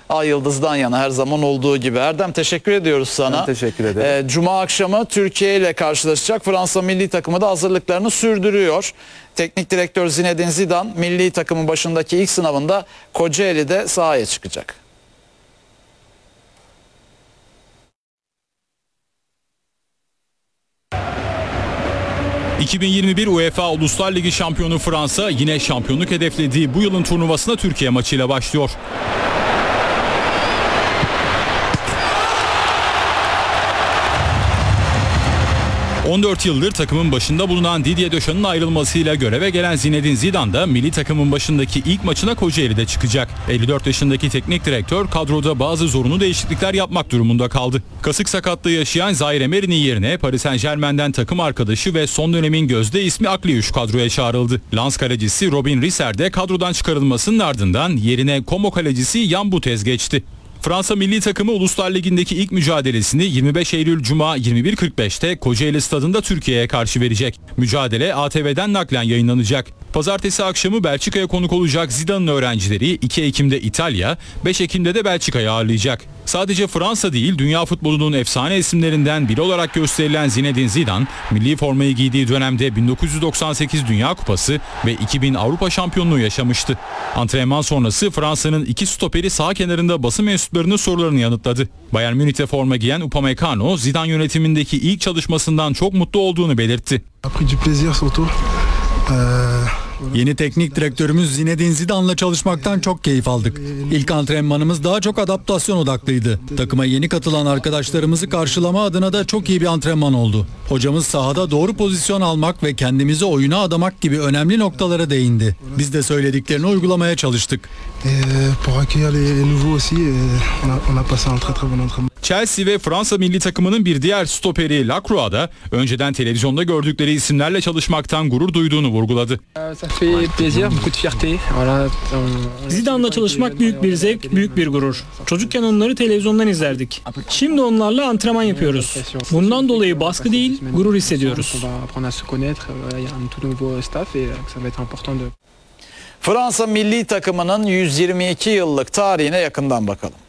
Ay Yıldız'dan yana her zaman olduğu gibi. Erdem, teşekkür ediyoruz sana. Ben teşekkür ederim. Cuma akşamı Türkiye ile karşılaşacak. Fransa milli takımı da hazırlıklarını sürdürüyor. Teknik direktör Zinedine Zidane milli takımın başındaki ilk sınavında Kocaeli'de sahaya çıkacak. ...2021 UEFA Uluslar Ligi şampiyonu Fransa yine şampiyonluk hedeflediği bu yılın turnuvasına Türkiye maçıyla başlıyor. ...14 yıldır takımın başında bulunan Didier Deschamps' ayrılmasıyla göreve gelen Zinedine Zidane da milli takımın başındaki ilk maçına Kocaeli'de çıkacak. 54 yaşındaki teknik direktör kadroda bazı zorunlu değişiklikler yapmak durumunda kaldı. Kasık sakatlığı yaşayan Zaire Emery'nin yerine Paris Saint-Germain'den takım arkadaşı ve son dönemin gözde ismi Akliuş kadroya çağrıldı. Lens kalecisi Robin Risser de kadrodan çıkarılmasının ardından yerine Como kalecisi Jan Butez geçti. Fransa milli takımı Uluslar Ligi'ndeki ilk mücadelesini 25 Eylül Cuma 21.45'te Kocaeli Stadı'nda Türkiye'ye karşı verecek. Mücadele ATV'den naklen yayınlanacak. Pazartesi akşamı Belçika'ya konuk olacak Zidane'ın öğrencileri 2 Ekim'de İtalya, 5 Ekim'de de Belçika'yı ağırlayacak. Sadece Fransa değil, dünya futbolunun efsane isimlerinden biri olarak gösterilen Zinedine Zidane, milli formayı giydiği dönemde 1998 Dünya Kupası ve 2000 Avrupa Şampiyonluğu yaşamıştı. Antrenman sonrası Fransa'nın iki stoperi sağ kenarında basın mensuplarının sorularını yanıtladı. Bayern Münih'te forma giyen Upamecano, Zidane yönetimindeki ilk çalışmasından çok mutlu olduğunu belirtti. Yeni teknik direktörümüz Zinedine Zidane'la çalışmaktan çok keyif aldık. İlk antrenmanımız daha çok adaptasyon odaklıydı. Takıma yeni katılan arkadaşlarımızı karşılama adına da çok iyi bir antrenman oldu. Hocamız sahada doğru pozisyon almak ve kendimizi oyuna adamak gibi önemli noktalara değindi. Biz de söylediklerini uygulamaya çalıştık. Chelsea ve Fransa milli takımının bir diğer stoperi Lacroix da önceden televizyonda gördükleri isimlerle çalışmaktan gurur duyduğunu vurguladı. Zidane'la çalışmak büyük bir zevk, büyük bir gurur. Çocukken onları televizyondan izlerdik. Şimdi onlarla antrenman yapıyoruz. Bundan dolayı baskı değil, gurur hissediyoruz. Fransa milli takımının 122 yıllık tarihine yakından bakalım.